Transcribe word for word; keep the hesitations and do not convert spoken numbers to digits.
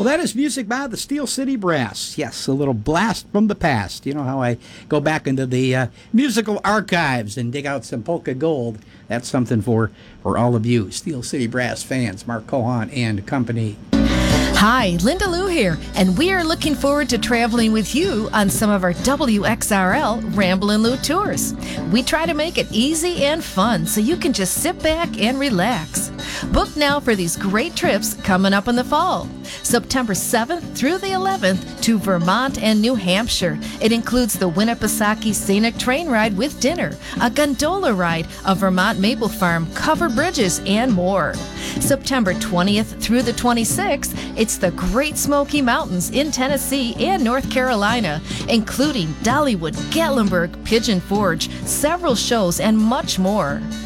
Well, that is music by the Steel City Brass. Yes, a little blast from the past. You know how I go back into the uh, musical archives and dig out some polka gold. That's something for, for all of you Steel City Brass fans, Mark Cohan and company. Hi, Linda Lou here, and we are looking forward to traveling with you on some of our W X R L Ramblin' Lou tours. We try to make it easy and fun so you can just sit back and relax. Book now for these great trips coming up in the fall. September seventh through the eleventh to Vermont and New Hampshire. It includes the Winnipesaukee Scenic Train Ride with dinner, a gondola ride, a Vermont maple farm, covered bridges, and more. September twentieth through the twenty-sixth, it's the Great Smoky Mountains in Tennessee and North Carolina, including Dollywood, Gatlinburg, Pigeon Forge, several shows, and much more.